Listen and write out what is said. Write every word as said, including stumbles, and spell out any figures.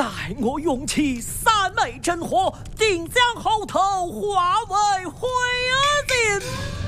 我用起三昧真火，定将猴头化为灰烬。